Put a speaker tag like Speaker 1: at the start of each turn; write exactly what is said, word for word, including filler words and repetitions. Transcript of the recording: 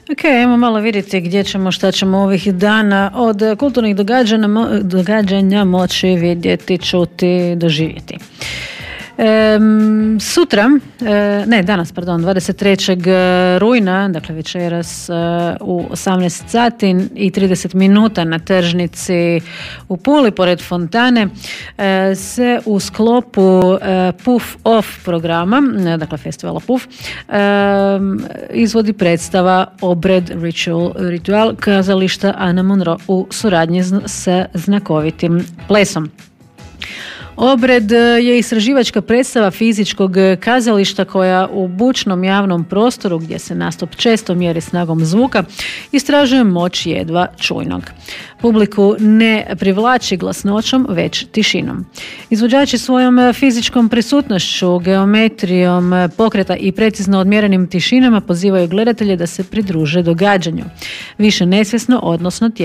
Speaker 1: Ok, ajmo malo vidjeti gdje ćemo, šta ćemo ovih dana od kulturnih događanja, događanja moći vidjeti, čuti, doživjeti. E, sutra, e, ne danas, pardon, dvadeset trećeg rujna, dakle večeras e, u osamnaest sati i trideset minuta na tržnici u Puli pored fontane e, se u sklopu e, Puff Off programa, e, dakle festivala Puff, e, izvodi predstava Obred Ritual, Ritual kazališta Ana Monro u suradnji sa znakovitim plesom. Obred je istraživačka predstava fizičkog kazališta koja u bučnom javnom prostoru, gdje se nastup često mjeri snagom zvuka, istražuje moć jedva čujnog. Publiku ne privlači glasnoćom, već tišinom. Izvođači svojom fizičkom prisutnošću, geometrijom pokreta i precizno odmjerenim tišinama pozivaju gledatelje da se pridruže događanju. Više nesvjesno, odnosno tijekom